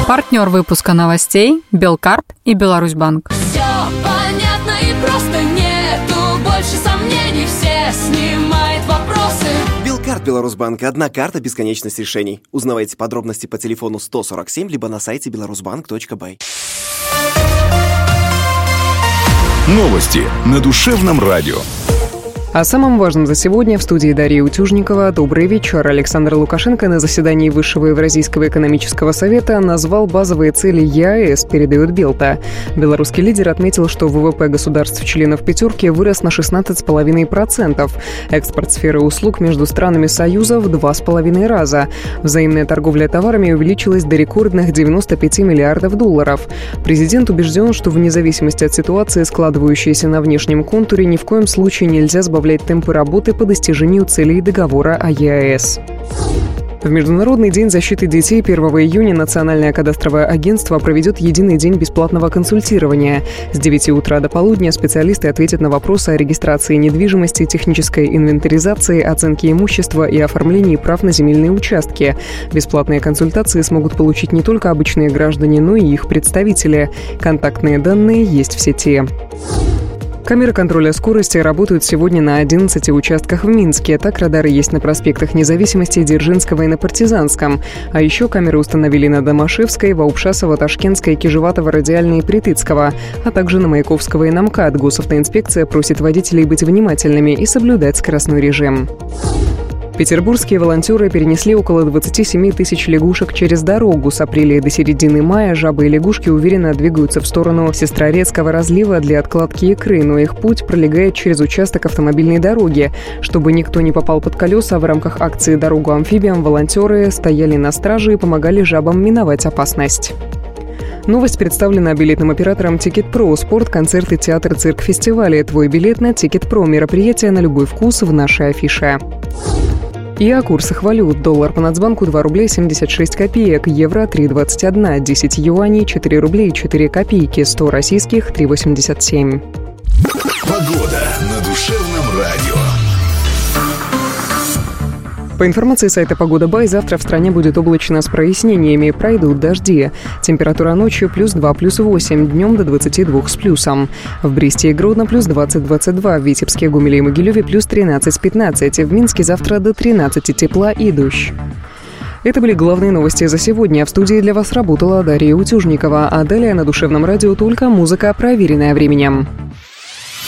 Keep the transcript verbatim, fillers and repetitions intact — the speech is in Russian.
Партнер выпуска новостей Белкарт и Беларусьбанк. Все понятно и просто, нету больше сомнений, все снимает вопросы. Белкарт Беларусьбанк. Одна карта, бесконечность решений. Узнавайте подробности по телефону сто сорок семь, либо на сайте беларусьбанк точка бай. Новости на душевном радио. О самом важном за сегодня в студии Дарья Утюжникова. Добрый вечер. Александр Лукашенко на заседании Высшего Евразийского экономического совета назвал базовые цели ЕАЭС, передает Белта. Белорусский лидер отметил, что ВВП государств-членов пятерки вырос на шестнадцать целых пять десятых процента. Экспорт сферы услуг между странами Союза в два с половиной раза. Взаимная торговля товарами увеличилась до рекордных девяноста пяти миллиардов долларов. Президент убежден, что вне зависимости от ситуации, складывающейся на внешнем контуре, ни в коем случае нельзя сбавлять темпы работы по достижению целей договора о ЕАЭС. В Международный день защиты детей первого июня Национальное кадастровое агентство проведет единый день бесплатного консультирования. С девяти утра до полудня специалисты ответят на вопросы о регистрации недвижимости, технической инвентаризации, оценке имущества и оформлении прав на земельные участки. Бесплатные консультации смогут получить не только обычные граждане, но и их представители. Контактные данные есть в сети. Камеры контроля скорости работают сегодня на одиннадцати участках в Минске. Так, радары есть на проспектах Независимости, Дзержинского и на Партизанском. А еще камеры установили на Домашевской, Ваупшасова, Ташкентской, Кижеватова, Радиальной и Притыцкого, а также на Маяковского и на МКАД. Госавтоинспекция просит водителей быть внимательными и соблюдать скоростной режим. Петербургские волонтеры перенесли около двадцати семи тысяч лягушек через дорогу. С апреля до середины мая жабы и лягушки уверенно двигаются в сторону Сестрорецкого разлива для откладки икры, но их путь пролегает через участок автомобильной дороги. Чтобы никто не попал под колеса, в рамках акции «Дорогу амфибиям» волонтеры стояли на страже и помогали жабам миновать опасность. Новость представлена билетным оператором Ticket.Pro. Спорт, концерты, театр, цирк, фестивали. Твой билет на Ticket.Pro. Мероприятие на любой вкус в нашей афише. И о курсах валют. Доллар по Нацбанку два рубля семьдесят шесть копеек, евро три двадцать один, десять юаней четыре рубля и четыре копейки, сто российских три восемьдесят семь. Погода на душевном радио. По информации сайта «Погода Бай», завтра в стране будет облачно с прояснениями, пройдут дожди. Температура ночью плюс два, плюс восемь, днем до двадцати двух с плюсом. В Бресте и Гродно плюс двадцать, двадцать два, в Витебске, Гомеле и Могилеве плюс тринадцать, пятнадцать, в Минске завтра до тринадцати тепла и дождь. Это были главные новости за сегодня. В студии для вас работала Дарья Утюжникова, а далее на душевном радио только музыка, проверенная временем.